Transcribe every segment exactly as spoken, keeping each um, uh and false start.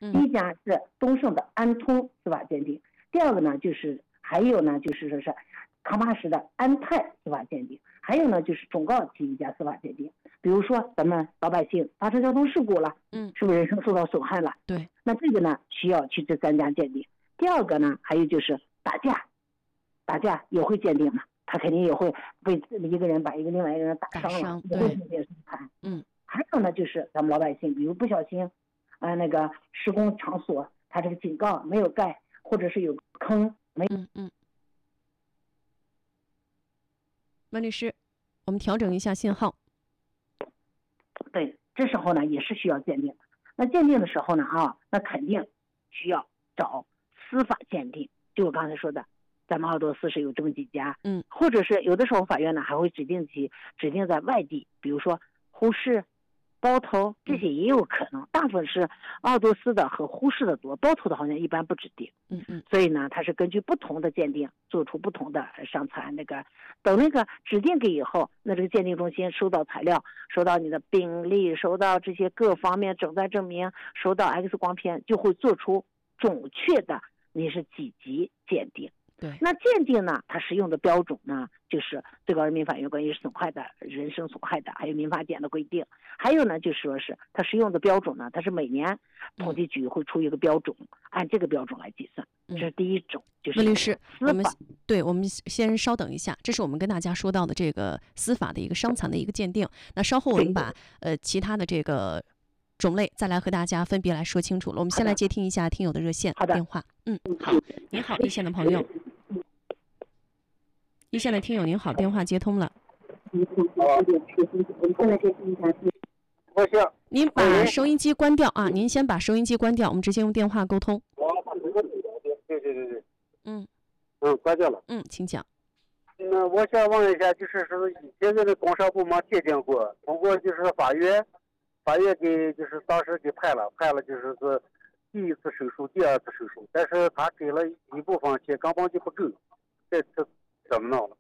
第一家是东盛的安通司法鉴定，第二个呢就是还有呢就是说是康巴什的安泰司法鉴定，还有呢就是忠告其一家司法鉴定。比如说咱们老百姓发生交通事故了， 嗯， 是不是人身受到损害了？ 对， 那这个呢需要去这三家鉴定。第二个呢，还有就是打架，打架也会鉴定嘛，他肯定也会为一个人把一个另外一个人打伤了，也会进行审判。 嗯， 还有呢就是咱们老百姓，比如不小心，呃，那个施工场所他这个井盖没有盖，或者是有坑没有。 嗯嗯。温律师，我们调整一下信号。 对，这时候呢也是需要鉴定的。那鉴定的时候呢啊，那肯定需要找司法鉴定，就我刚才说的，咱们奥多斯是有这么几家， 嗯， 或者是有的时候法院呢还会指定其指定在外地，比如说呼市、包头这些也有可能，嗯、大部分是奥多斯的和呼市的多，包头的好像一般不指定。 嗯嗯， 所以呢，它是根据不同的鉴定做出不同的伤残。那个等那个指定给以后，那这个鉴定中心收到材料，收到你的病历，收到这些各方面诊断证明，收到 X 光片，就会做出准确的你是几级鉴定。 对， 那鉴定呢，它使用的标准呢，就是最高人民法院关于损害的人身损害的，还有民法典的规定。还有呢，就是说是它使用的标准呢，它是每年统计局会出一个标准，嗯、按这个标准来计算。这是第一种，就是温律师， 我们对我们先稍等一下，这是我们跟大家说到的这个司法的一个伤残的一个鉴定。那稍后我们把呃其他的这个种类再来和大家分别来说清楚了。我们先来接听一下听友的热线电话。嗯，好，您好，一线的朋友，一线的听友您好，电话接通了。 我想您把收音机关掉啊！您先把收音机关掉，我们直接用电话沟通。 对对对对， 嗯嗯，关掉了。 嗯，请讲。 那我想问一下，就是说现在的工商部门鉴定过，通过就是法院，法院给就是当时给判了，判了就是说第一次手术、第二次手术，但是他给了一部分钱，根本就不够，这这怎么弄了？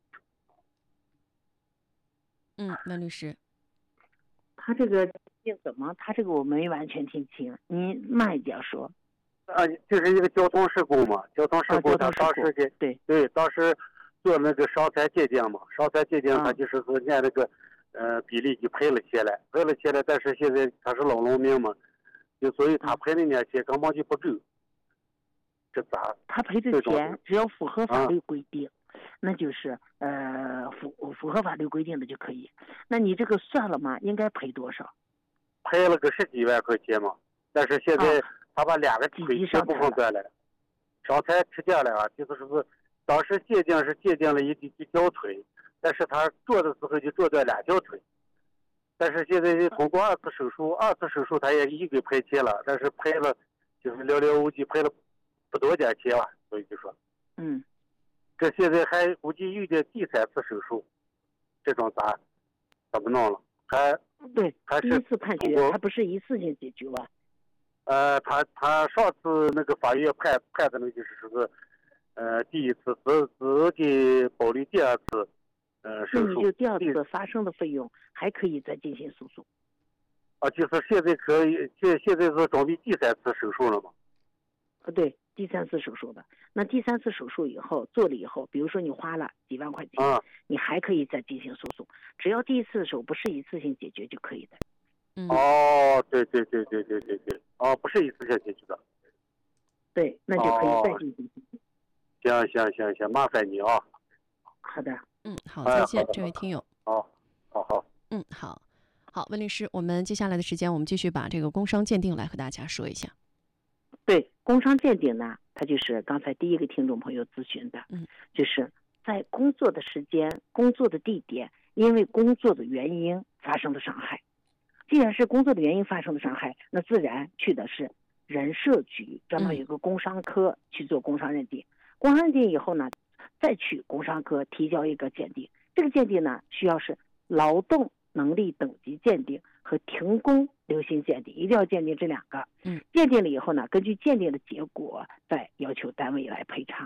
嗯，温律师， 他这个怎么？他这个我没完全听清，您慢一点说。 啊，就是一个交通事故嘛，交通事故， 啊、 他当时给对对，当时做那个伤残鉴定嘛，伤残鉴定他就是说按那个、嗯、呃比例就赔了下来，赔了下来，但是现在他是老农民嘛，就所以他赔的那钱根本就不够，这咋？ 他赔的钱只要符合法律规定， 啊、 那就是呃符符合法律规定的就可以。那你这个算了吗？应该赔多少？ 赔了个十几万块钱嘛，但是现在。啊他把两个腿全部分断了，伤残吃掉了啊，就是说，当时鉴定是鉴定了一一条腿，但是他做的时候就做断两条腿，但是现在通过二次手术，二次手术他也已经赔钱了，但是赔了就是寥寥无几，赔了不多点钱了，所以就说， 嗯， 这现在还估计有点第三次手术，这种咋怎么弄了？还对， 还是第一次判决，他不是一次性解决完。 呃，他他上次那个法院判判的那就是说，呃，第一次只只给保留第二次，呃，手术。 那你就第二次发生的费用还可以再进行诉讼。 啊，就是现在可以，现现在是准备第三次手术了吗？ 呃，对，第三次手术的。那第三次手术以后做了以后，比如说你花了几万块钱， 啊， 你还可以再进行诉讼，只要第一次的时候不是一次性解决就可以的。 嗯、 哦，对对对对对对对，哦，不是一次性解决的， 对，那就可以再进行。 哦、行行行行，麻烦你啊。 好的， 嗯，好，再见， 哎、 这位听友。 好，好好， 嗯，好，好，温律师，我们接下来的时间，我们继续把这个工伤鉴定来和大家说一下。 对，工伤鉴定呢，它就是刚才第一个听众朋友咨询的， 嗯， 就是在工作的时间、工作的地点，因为工作的原因发生的伤害。既然是工作的原因发生的伤害，那自然去的是人社局，专门有个工伤科去做工伤认定。工伤认定以后呢，再去工伤科提交一个鉴定。这个鉴定呢，需要是劳动能力等级鉴定和停工留薪鉴定，一定要鉴定这两个。 嗯， 鉴定了以后呢，根据鉴定的结果，再要求单位来赔偿。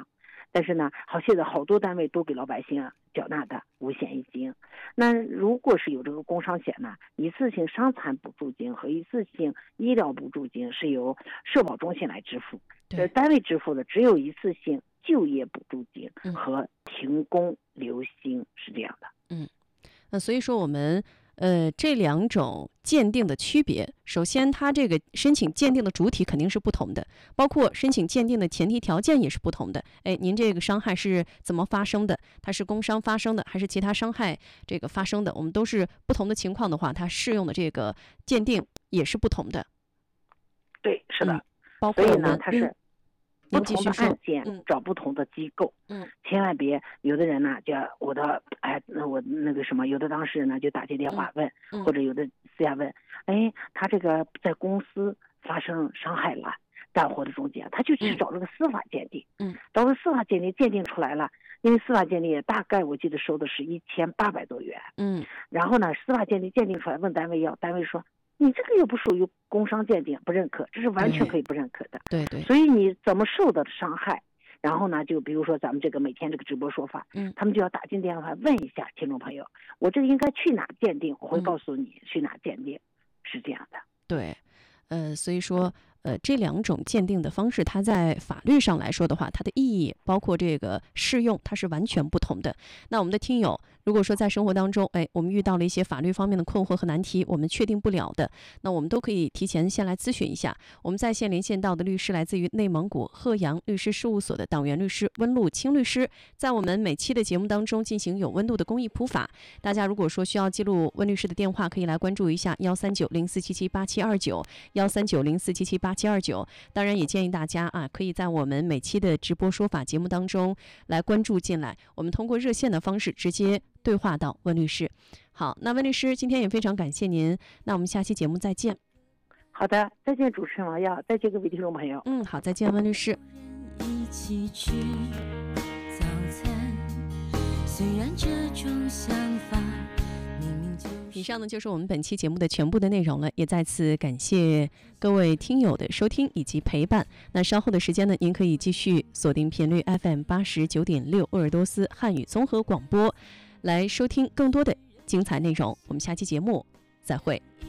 但是呢，好，现在好多单位都给老百姓啊缴纳的五险一金。那如果是有这个工伤险呢，一次性伤残补助金和一次性医疗补助金是由社保中心来支付，呃，单位支付的只有一次性就业补助金和停工留薪，是这样的。 嗯，那所以说我们呃这两种鉴定的区别，首先它这个申请鉴定的主体肯定是不同的，包括申请鉴定的前提条件也是不同的。哎，您这个伤害是怎么发生的？它是工伤发生的，还是其他伤害这个发生的？我们都是不同的情况的话，它适用的这个鉴定也是不同的。 对，是的， 嗯、包括所以呢，它是。 嗯不同的案件找不同的机构， 嗯， 千万别有的人呢，就我的哎，那我那个什么，有的当事人呢就打进电话问， 嗯、 或者有的私下问，哎，他这个在公司发生伤害了，干活的中间，他就去找这个司法鉴定， 嗯， 找个司法鉴定鉴定出来了，因为司法鉴定大概我记得收的是一千八百多元， 嗯， 然后呢，司法鉴定鉴定出来问单位要，单位说。你这个又不属于工伤鉴定，不认可，这是完全可以不认可的。 对对。 所以你怎么受的伤害，然后呢，就比如说咱们这个每天这个直播说法， 嗯， 他们就要打进电话问一下听众朋友，我这个应该去哪鉴定，我会告诉你去哪鉴定，嗯、是这样的。 对，呃，所以说。呃，这两种鉴定的方式，它在法律上来说的话，它的意义包括这个适用，它是完全不同的。那我们的听友，如果说在生活当中，哎，我们遇到了一些法律方面的困惑和难题，我们确定不了的，那我们都可以提前先来咨询一下。我们在线连线到的律师来自于内蒙古鹤阳律师事务所的党员律师温路清律师，在我们每期的节目当中进行有温度的公益普法。大家如果说需要记录温律师的电话，可以来关注一下幺三九零四七七八七二九幺三九零四七七八七二九。当然也建议大家啊，可以在我们每期的直播说法节目当中来关注进来，我们通过热线的方式直接对话到温律师。好，那温律师今天也非常感谢您，那我们下期节目再见。 好的，再见主持人王耀，再见各位听众朋友。 嗯，好，再见温律师。 一起吃早餐，虽然这种想法以上呢就是我们本期节目的全部的内容了，也再次感谢各位听友的收听以及陪伴。那稍后的时间呢，您可以继续锁定频率 F M 八十九点六鄂尔多斯汉语综合广播，来收听更多的精彩内容。我们下期节目再会。